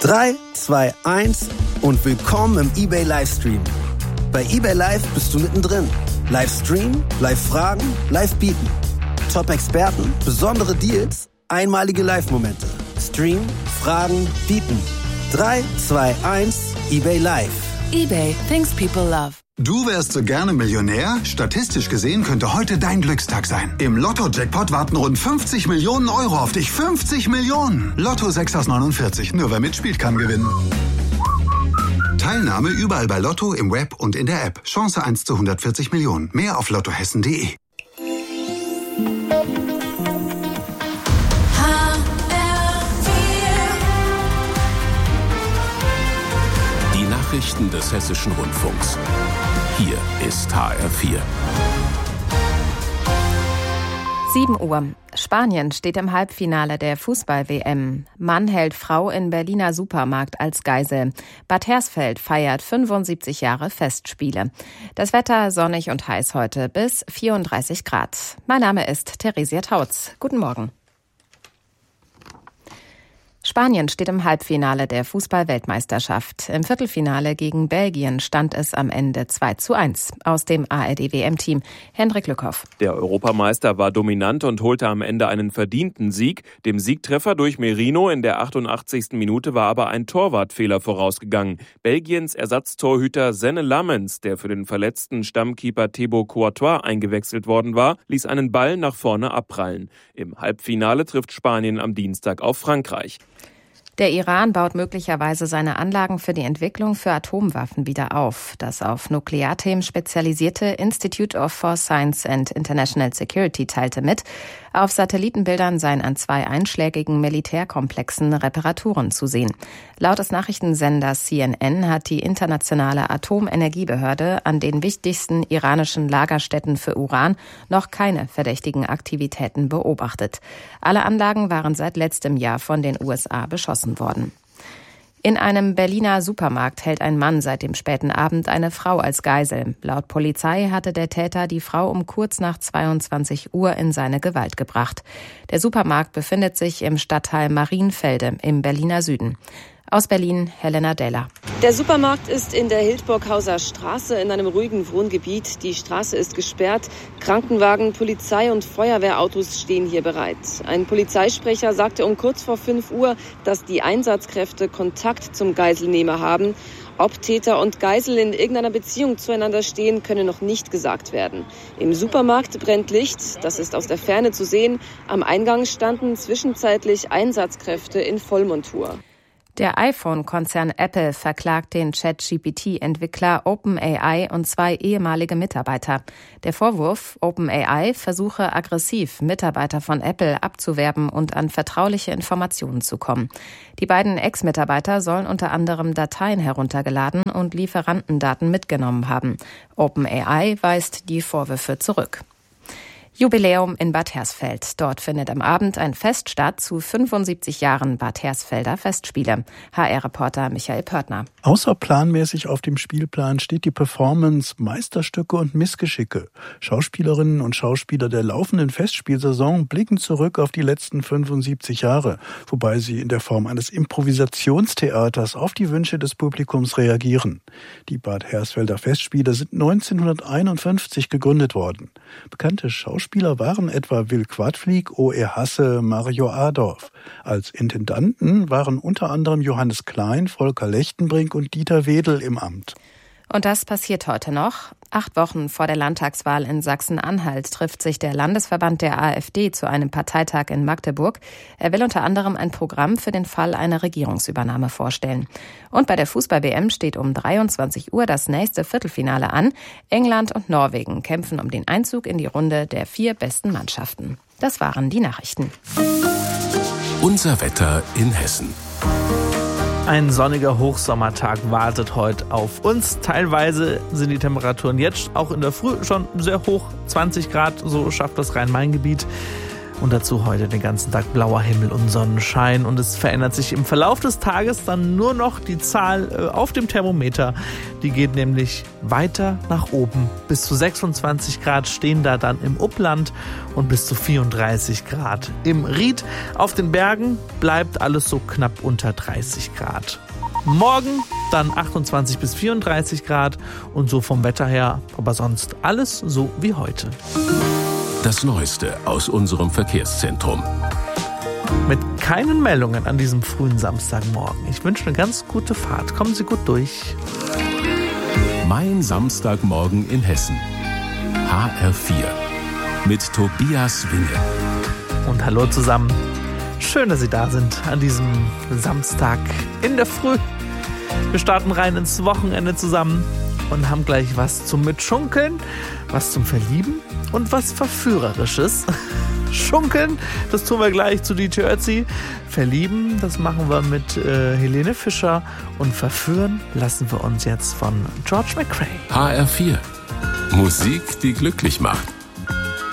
3, 2, 1 und willkommen im eBay Livestream. Bei eBay Live bist du mittendrin. Live streamen, live fragen, live bieten. Top-Experten, besondere Deals, einmalige Live-Momente. Stream, fragen, bieten. 3, 2, 1, eBay Live. eBay, things people love. Du wärst so gerne Millionär? Statistisch gesehen könnte heute dein Glückstag sein. Im Lotto-Jackpot warten rund 50 Millionen Euro auf dich. 50 Millionen! Lotto 6 aus 49. Nur wer mitspielt, kann gewinnen. Teilnahme überall bei Lotto, im Web und in der App. Chance 1 zu 140 Millionen. Mehr auf lottohessen.de. Die Nachrichten des Hessischen Rundfunks. Hier ist HR4. 7 Uhr. Spanien steht im Halbfinale der Fußball-WM. Mann hält Frau in Berliner Supermarkt als Geisel. Bad Hersfeld feiert 75 Jahre Festspiele. Das Wetter sonnig und heiß heute bis 34 Grad. Mein Name ist Theresia Tautz. Guten Morgen. Spanien steht im Halbfinale der Fußball-Weltmeisterschaft. Im Viertelfinale gegen Belgien stand es am Ende 2:1. Aus dem ARD-WM-Team Hendrik Lückhoff. Der Europameister war dominant und holte am Ende einen verdienten Sieg. Dem Siegtreffer durch Merino in der 88. Minute war aber ein Torwartfehler vorausgegangen. Belgiens Ersatztorhüter Senne Lammens, der für den verletzten Stammkeeper Thibaut Courtois eingewechselt worden war, ließ einen Ball nach vorne abprallen. Im Halbfinale trifft Spanien am Dienstag auf Frankreich. Der Iran baut möglicherweise seine Anlagen für die Entwicklung für Atomwaffen wieder auf. Das auf Nuklearthemen spezialisierte Institute for Science and International Security teilte mit, auf Satellitenbildern seien an 2 einschlägigen Militärkomplexen Reparaturen zu sehen. Laut des Nachrichtensenders CNN hat die internationale Atomenergiebehörde an den wichtigsten iranischen Lagerstätten für Uran noch keine verdächtigen Aktivitäten beobachtet. Alle Anlagen waren seit letztem Jahr von den USA beschossen worden. In einem Berliner Supermarkt hält ein Mann seit dem späten Abend eine Frau als Geisel. Laut Polizei hatte der Täter die Frau um kurz nach 22 Uhr in seine Gewalt gebracht. Der Supermarkt befindet sich im Stadtteil Marienfelde im Berliner Süden. Aus Berlin, Helena Dehler. Der Supermarkt ist in der Hildburghauser Straße in einem ruhigen Wohngebiet. Die Straße ist gesperrt. Krankenwagen, Polizei und Feuerwehrautos stehen hier bereit. Ein Polizeisprecher sagte um kurz vor 5 Uhr, dass die Einsatzkräfte Kontakt zum Geiselnehmer haben. Ob Täter und Geisel in irgendeiner Beziehung zueinander stehen, könne noch nicht gesagt werden. Im Supermarkt brennt Licht, das ist aus der Ferne zu sehen. Am Eingang standen zwischenzeitlich Einsatzkräfte in Vollmontur. Der iPhone-Konzern Apple verklagt den ChatGPT-Entwickler OpenAI und 2 ehemalige Mitarbeiter. Der Vorwurf, OpenAI versuche aggressiv, Mitarbeiter von Apple abzuwerben und an vertrauliche Informationen zu kommen. Die beiden Ex-Mitarbeiter sollen unter anderem Dateien heruntergeladen und Lieferantendaten mitgenommen haben. OpenAI weist die Vorwürfe zurück. Jubiläum in Bad Hersfeld. Dort findet am Abend ein Fest statt zu 75 Jahren Bad Hersfelder Festspiele. HR-Reporter Michael Pörtner. Außerplanmäßig auf dem Spielplan steht die Performance Meisterstücke und Missgeschicke. Schauspielerinnen und Schauspieler der laufenden Festspielsaison blicken zurück auf die letzten 75 Jahre, wobei sie in der Form eines Improvisationstheaters auf die Wünsche des Publikums reagieren. Die Bad Hersfelder Festspiele sind 1951 gegründet worden. Bekannte Schauspieler waren etwa Will Quadflieg, O.E. Hasse, Mario Adorf. Als Intendanten waren unter anderem Johannes Klein, Volker Lechtenbrink und Dieter Wedel im Amt. Und das passiert heute noch. 8 Wochen vor der Landtagswahl in Sachsen-Anhalt trifft sich der Landesverband der AfD zu einem Parteitag in Magdeburg. Er will unter anderem ein Programm für den Fall einer Regierungsübernahme vorstellen. Und bei der Fußball-WM steht um 23 Uhr das nächste Viertelfinale an. England und Norwegen kämpfen um den Einzug in die Runde der 4 besten Mannschaften. Das waren die Nachrichten. Unser Wetter in Hessen. Ein sonniger Hochsommertag wartet heute auf uns. Teilweise sind die Temperaturen jetzt auch in der Früh schon sehr hoch. 20 Grad, so schafft das Rhein-Main-Gebiet. Und dazu heute den ganzen Tag blauer Himmel und Sonnenschein. Und es verändert sich im Verlauf des Tages dann nur noch die Zahl auf dem Thermometer. Die geht nämlich weiter nach oben. Bis zu 26 Grad stehen da dann im Upland und bis zu 34 Grad im Ried. Auf den Bergen bleibt alles so knapp unter 30 Grad. Morgen dann 28 bis 34 Grad und so vom Wetter her, aber sonst alles so wie heute. Das Neueste aus unserem Verkehrszentrum. Mit keinen Meldungen an diesem frühen Samstagmorgen. Ich wünsche eine ganz gute Fahrt. Kommen Sie gut durch. Mein Samstagmorgen in Hessen. HR4 mit Tobias Winge. Und hallo zusammen. Schön, dass Sie da sind an diesem Samstag in der Früh. Wir starten rein ins Wochenende zusammen und haben gleich was zum Mitschunkeln, was zum Verlieben und was Verführerisches. Schunkeln, das tun wir gleich zu DJ Ötzi. Verlieben, das machen wir mit Helene Fischer. Und verführen lassen wir uns jetzt von George McRae. HR4. Musik, die glücklich macht.